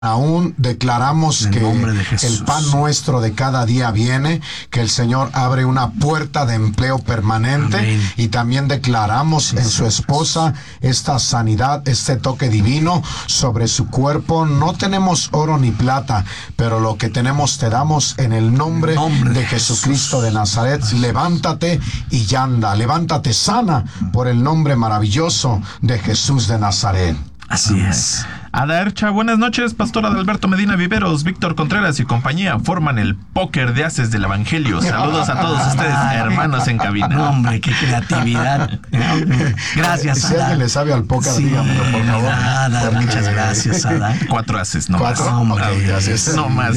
Aún declaramos que el pan nuestro de cada día viene, que el Señor abre una puerta de empleo permanente. Amén. Y también declaramos en su esposa esta sanidad, este toque divino sobre su cuerpo. No tenemos oro ni plata, pero lo que tenemos te damos en el nombre de Jesucristo de Nazaret. Levántate y anda, levántate sana por el nombre maravilloso de Jesús de Nazaret. Así es. Ada Ercha, buenas noches. Pastor Adalberto Medina Viveros, Víctor Contreras y compañía forman el póker de haces del Evangelio. Saludos a todos ustedes, hermanos en cabina. Hombre, qué creatividad. Gracias, si alguien le sabe al póker, dígamelo, por favor. Ada, muchas gracias, Ada. 4 haces, no más. No más eso. No más,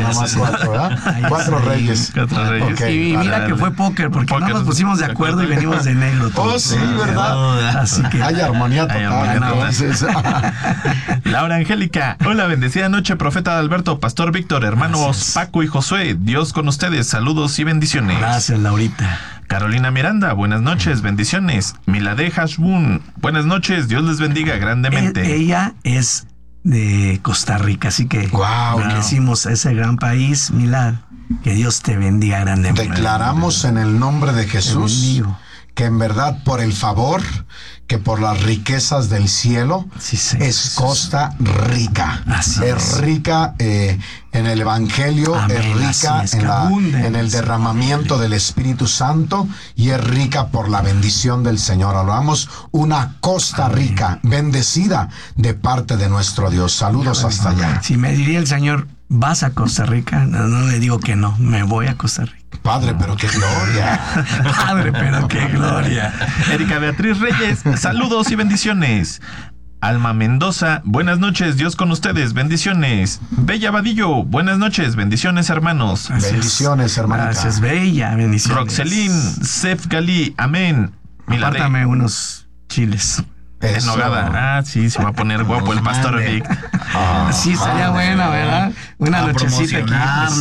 4, ¿verdad? 4 reyes. 4 reyes. Okay. Y mira que fue póker, porque no nos pusimos de acuerdo y venimos de negro todos. Oh, sí, ¿verdad? Así que hay armonía total. Laura Angélica, hola, bendecida noche, profeta Alberto, pastor Víctor, hermanos gracias. Paco y Josué, Dios con ustedes, saludos y bendiciones. Gracias, Laurita. Carolina Miranda, buenas noches, bendiciones. Milade Hashbun, buenas noches, Dios les bendiga grandemente. Ella es de Costa Rica, así que bendecimos a ese gran país, Milad, que Dios te bendiga grandemente. Declaramos en el nombre de Jesús que en verdad por el favor, que por las riquezas del cielo, es Costa Rica. Es rica en el Evangelio, es rica en el derramamiento del Espíritu Santo y es rica por la bendición del Señor. Hablamos una Costa Rica bendecida de parte de nuestro Dios. Saludos hasta allá. Si me diría el Señor, ¿vas a Costa Rica? No le digo que no, me voy a Costa Rica. Padre, pero qué gloria. Padre, pero qué gloria. Erika Beatriz Reyes, saludos y bendiciones. Alma Mendoza, buenas noches, Dios con ustedes, bendiciones. Bella Vadillo, buenas noches, bendiciones, hermanos. Gracias. Bendiciones, hermanita. Gracias, Bella, bendiciones. Roxelín, Sef Gali, amén. Apártame unos chiles. En nogada. Sí, se va a poner guapo el pastor Vic. Sí, estaría buena, ¿verdad? Una nochecita aquí.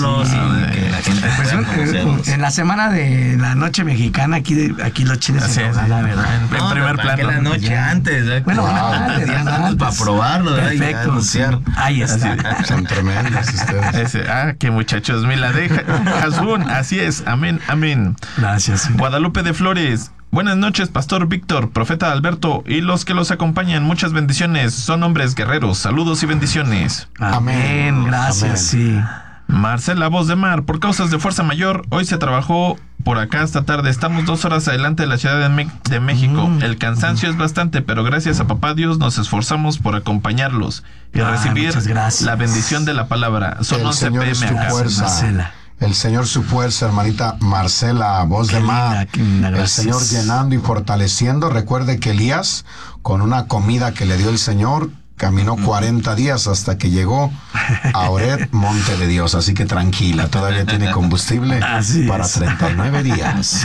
Pues, en la semana de la noche mexicana, aquí los chiles en nogada, ¿verdad? En primer plano. La noche antes. Bueno, antes. Para probarlo, ¿verdad? Perfecto. Ahí está. Son tremendos ustedes. Qué muchachos. Me la deja. Hasbun, así es. Amén, amén. Gracias. Guadalupe de Flores. Buenas noches, Pastor Víctor, Profeta Alberto y los que los acompañan. Muchas bendiciones. Son hombres guerreros. Saludos y bendiciones. Amén. Gracias, amén. Sí. Marcela Voz de Mar, por causas de fuerza mayor, hoy se trabajó por acá esta tarde. Estamos 2 horas adelante de la Ciudad de México. El cansancio es bastante, pero gracias a Papá Dios nos esforzamos por acompañarlos y recibir la bendición de la palabra. Son 11 p.m. acá. Marcela. El Señor su fuerza, hermanita Marcela, Voz de Mar. El Señor llenando y fortaleciendo. Recuerde que Elías, con una comida que le dio el Señor, caminó 40 días hasta que llegó a Horeb, monte de Dios. Así que tranquila, todavía tiene combustible para 39 días.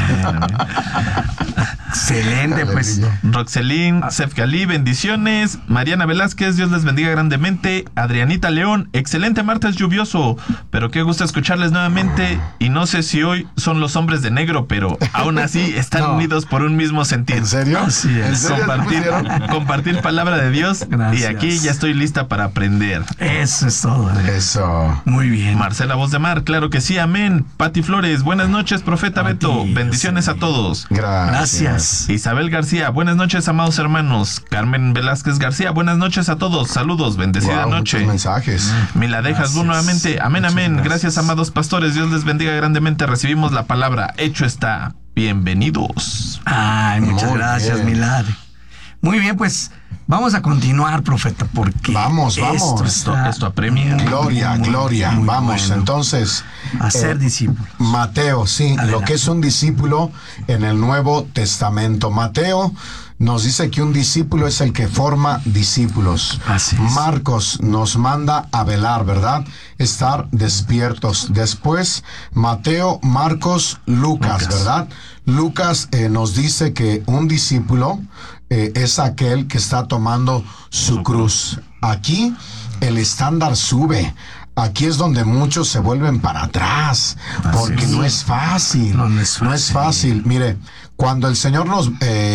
Excelente, pues. Roxelín, Sefgali, bendiciones. Mariana Velázquez, Dios les bendiga grandemente. Adrianita León, excelente martes lluvioso, pero qué gusto escucharles nuevamente. Y no sé si hoy son los hombres de negro, pero aún así están unidos por un mismo sentir. ¿En serio? Sí, compartir palabra de Dios. Gracias. Y aquí ya estoy lista para aprender. Eso es todo. Eso. Muy bien. Marcela Voz de Mar, claro que sí, amén. Pati Flores, buenas noches, Profeta Beto. Bendiciones a todos. Gracias. Isabel García, buenas noches, amados hermanos. Carmen Velázquez García, buenas noches a todos. Saludos, bendecida noche. Muchos mensajes. Me la dejas nuevamente. Amén, amén. Gracias, amados pastores. Dios les bendiga grandemente. Recibimos la palabra. Hecho está. Bienvenidos. Ay, muchas gracias, Milad. Muy bien, pues vamos a continuar, profeta, porque vamos. Esto apremia. Gloria. Vamos, bueno. Entonces a ser discípulos. Mateo, sí, adelante. Lo que es un discípulo en el Nuevo Testamento. Mateo nos dice que un discípulo es el que forma discípulos. Así es. Marcos nos manda a velar, ¿verdad? Estar despiertos. Después, Mateo, Marcos, Lucas. ¿Verdad? Lucas nos dice que un discípulo es aquel que está tomando su cruz. Aquí el estándar sube. Aquí es donde muchos se vuelven para atrás, porque no es fácil. No es fácil. Mire, cuando el Señor nos...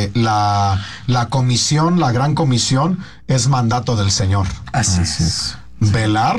la comisión, la gran comisión, es mandato del Señor. Así es. velar